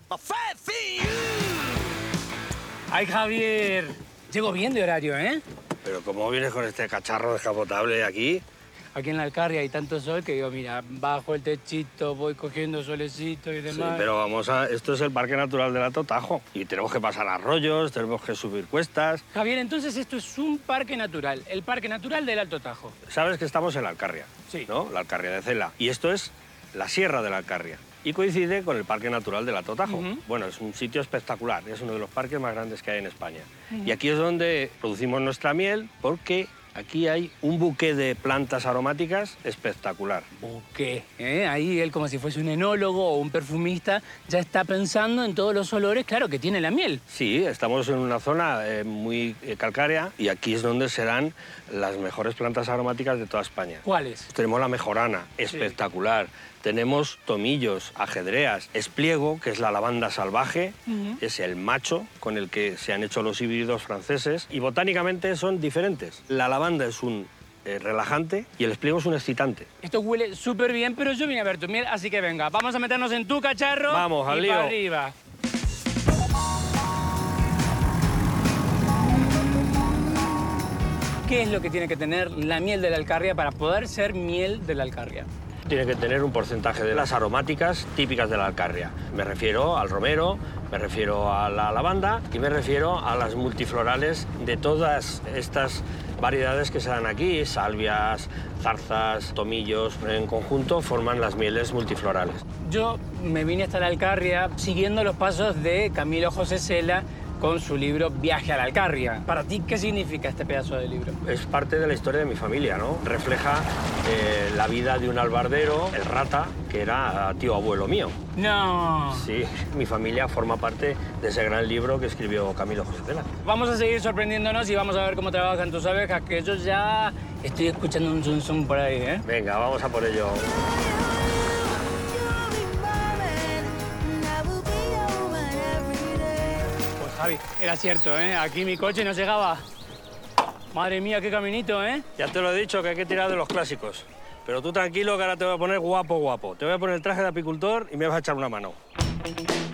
Ay, Javier, llego bien de horario, ¿eh? Pero ¿cómo vienes con este cacharro descapotable aquí? Aquí en la Alcarria hay tanto sol que digo, mira, bajo el techito, voy cogiendo solecito y Sí, demás. pero vamos a... Esto es el Parque Natural del Alto Tajo. Y tenemos que pasar arroyos, tenemos que subir cuestas. Javier, entonces esto es un parque natural, el Parque Natural del Alto Tajo. Sabes que estamos en la Alcarria, Sí. ¿no? La Alcarria de Cela. Y esto es la Sierra de la Alcarria. Y coincide con el Parque Natural del Alto Tajo. Bueno, es un sitio espectacular, es uno de los parques más grandes que hay en España. Y aquí es donde producimos nuestra miel porque aquí hay un buque de plantas aromáticas espectacular. ¿Qué? Ahí él, como si fuese un enólogo o un perfumista, ya está pensando en todos los olores, claro, que tiene la miel. Sí, estamos en una zona muy calcárea y aquí es donde serán las mejores plantas aromáticas de toda España. ¿Cuáles? Tenemos la mejorana, espectacular. Tenemos tomillos, ajedreas, espliego, que es la lavanda salvaje, es el macho con el que se han hecho los híbridos franceses, y botánicamente son diferentes. La lavanda es un relajante y el espliego es un excitante. Esto huele súper bien, pero yo vine a ver tu miel, así que venga, vamos a meternos en tu cacharro. Vamos, al y lío. para arriba. ¿Qué es lo que tiene que tener la miel de la Alcarria para poder ser miel de la Alcarria? Tiene que tener un porcentaje de las aromáticas típicas de la Alcarria. Me refiero al romero, me refiero a la lavanda y me refiero a las multiflorales de todas estas variedades que se dan aquí, salvias, zarzas, tomillos. En conjunto forman las mieles multiflorales. Yo me vine hasta la Alcarria siguiendo los pasos de Camilo José Cela con su libro Viaje a la Alcarria. Para ti, ¿qué significa este pedazo de libro? Es parte de la historia de mi familia, ¿no? Refleja la vida de un albardero, el Rata, que era tío abuelo mío. No. Sí, mi familia forma parte de ese gran libro que escribió Camilo José Cela. Vamos a seguir sorprendiéndonos y vamos a ver cómo trabajan tus abejas, que yo ya estoy escuchando un zum zum por ahí, ¿eh? Venga, vamos a por ello. Pues Javi, era cierto, ¿eh? Aquí mi coche no llegaba. Madre mía, qué caminito, ¿eh? Ya te lo he dicho, que hay que tirar de los clásicos. Pero tú tranquilo, que ahora te voy a poner guapo, guapo. Te voy a poner el traje de apicultor y me vas a echar una mano.